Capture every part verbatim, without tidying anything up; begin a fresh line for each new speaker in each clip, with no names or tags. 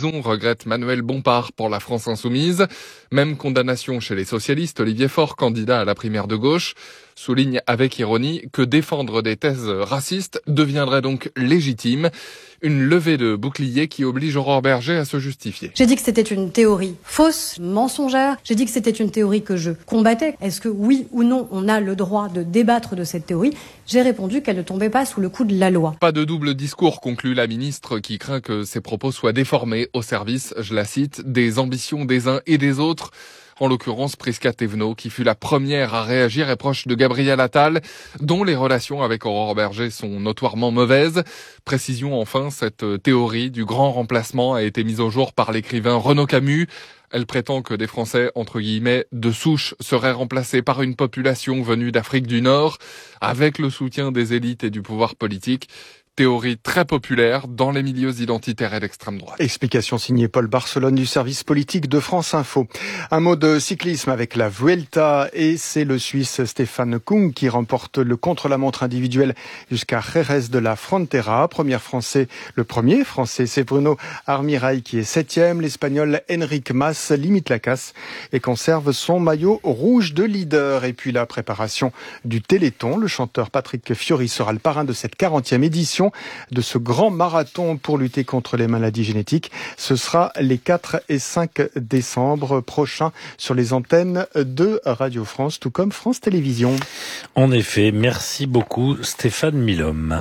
trahison, regrette Manuel Bompard pour la France insoumise. Même condamnation chez les socialistes. Olivier Faure, candidat à la primaire de gauche, souligne avec ironie que défendre des thèses racistes deviendrait donc légitime. Une levée de bouclier qui oblige Aurore Berger à se justifier.
J'ai dit que c'était une théorie fausse, mensongère. J'ai dit que c'était une théorie que je combattais. Est-ce que oui ou non, on a le droit de débattre de cette théorie ? J'ai répondu qu'elle ne tombait pas sous le coup de la loi.
Pas de double discours, conclut la ministre, qui craint que ses propos soient déformés au service, je la cite, des ambitions des uns et des autres. En l'occurrence, Prisca Thévenot, qui fut la première à réagir, est proche de Gabriel Attal, dont les relations avec Aurore Berger sont notoirement mauvaises. Précision enfin, cette théorie du grand remplacement a été mise au jour par l'écrivain Renaud Camus. Elle prétend que des Français, entre guillemets, de souche seraient remplacés par une population venue d'Afrique du Nord, avec le soutien des élites et du pouvoir politique. Théorie très populaire dans les milieux identitaires et d'extrême droite.
Explication signée Paul Barcelone du service politique de France Info. Un mot de cyclisme avec la Vuelta et c'est le Suisse Stefan Kung qui remporte le contre-la-montre individuel jusqu'à Jerez de la Frontera. Premier français, le premier français, c'est Bruno Armirail qui est septième. L'Espagnol Enric Mas limite la casse et conserve son maillot rouge de leader. Et puis la préparation du Téléthon. Le chanteur Patrick Fiori sera le parrain de cette quarantième édition de ce grand marathon pour lutter contre les maladies génétiques. Ce sera les quatre et cinq décembre prochains sur les antennes de Radio France, tout comme France Télévisions.
En effet, merci beaucoup Stéphane Milhomme.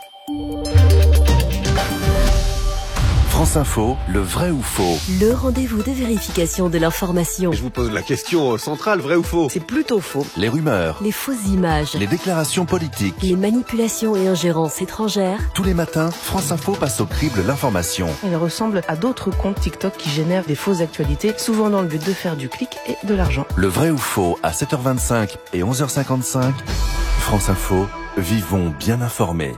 France Info, le vrai ou faux.
Le rendez-vous de vérification de l'information.
Je vous pose la question centrale, vrai ou faux?
C'est plutôt faux.
Les rumeurs.
Les fausses images.
Les déclarations politiques.
Les manipulations et ingérences étrangères.
Tous les matins, France Info passe au crible l'information.
Elle ressemble à d'autres comptes TikTok qui génèrent des fausses actualités, souvent dans le but de faire du clic et de l'argent.
Le vrai ou faux à sept heures vingt-cinq et onze heures cinquante-cinq. France Info, vivons bien informés.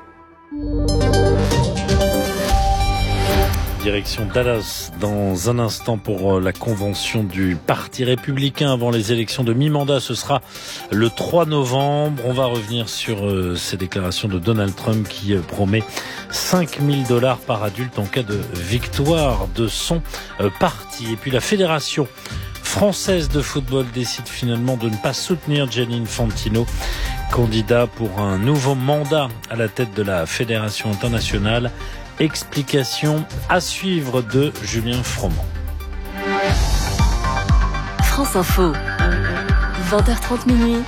Direction Dallas dans un instant pour la convention du Parti républicain avant les élections de mi-mandat. Ce sera le trois novembre. On va revenir sur euh, ces déclarations de Donald Trump qui euh, promet cinq mille dollars par adulte en cas de victoire de son euh, parti. Et puis la Fédération française de football décide finalement de ne pas soutenir Gianni Infantino, candidat pour un nouveau mandat à la tête de la Fédération internationale. Explication à suivre de Julien Froment.
France Info, vingt heures trente minuit.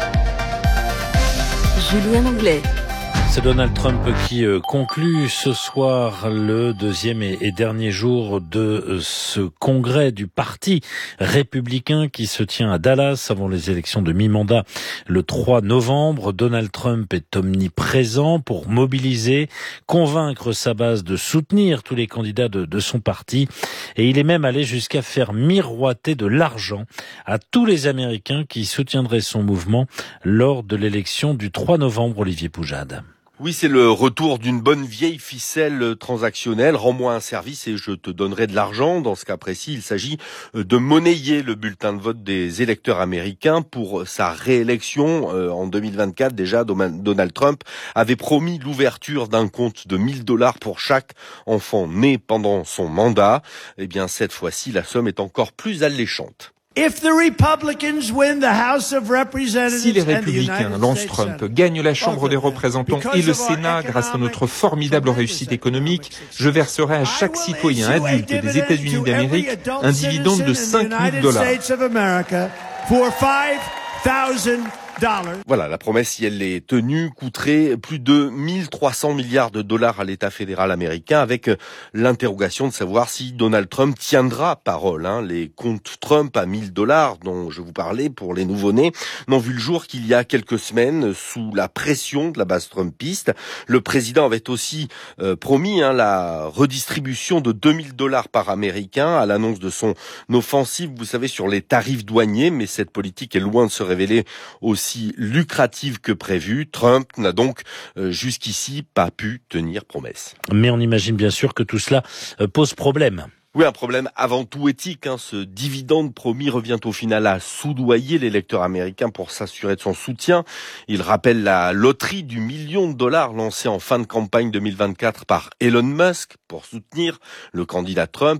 Julien Anglais.
C'est Donald Trump qui conclut ce soir le deuxième et dernier jour de ce congrès du Parti républicain qui se tient à Dallas avant les élections de mi-mandat le trois novembre. Donald Trump est omniprésent pour mobiliser, convaincre sa base de soutenir tous les candidats de, de son parti. Et il est même allé jusqu'à faire miroiter de l'argent à tous les Américains qui soutiendraient son mouvement lors de l'élection du trois novembre. Olivier Poujade.
Oui, c'est le retour d'une bonne vieille ficelle transactionnelle. Rends-moi un service et je te donnerai de l'argent. Dans ce cas précis, il s'agit de monnayer le bulletin de vote des électeurs américains pour sa réélection. En deux mille vingt-quatre, déjà, Donald Trump avait promis l'ouverture d'un compte de mille dollars pour chaque enfant né pendant son mandat. Eh bien, cette fois-ci, la somme est encore plus alléchante.
Si les Républicains lancent Trump, gagnent la Chambre des représentants et le Sénat grâce à notre formidable réussite économique, je verserai à chaque citoyen adulte des États-Unis d'Amérique un dividende de cinq mille dollars.
Voilà, la promesse, si elle est tenue, coûterait plus de mille trois cents milliards de dollars à l'État fédéral américain, avec l'interrogation de savoir si Donald Trump tiendra parole. Hein. Les comptes Trump à mille dollars, dont je vous parlais pour les nouveau-nés, n'ont vu le jour qu'il y a quelques semaines, sous la pression de la base trumpiste. Le président avait aussi euh, promis hein, la redistribution de deux mille dollars par Américain à l'annonce de son offensive, vous savez, sur les tarifs douaniers, mais cette politique est loin de se révéler aussi lucrative que prévu. Trump n'a donc euh, jusqu'ici pas pu tenir promesse.
Mais on imagine bien sûr que tout cela euh, pose problème.
Oui, un problème avant tout éthique. Hein. Ce dividende promis revient au final à soudoyer l'électeur américain pour s'assurer de son soutien. Il rappelle la loterie du million de dollars lancée en fin de campagne deux mille vingt-quatre par Elon Musk pour soutenir le candidat Trump.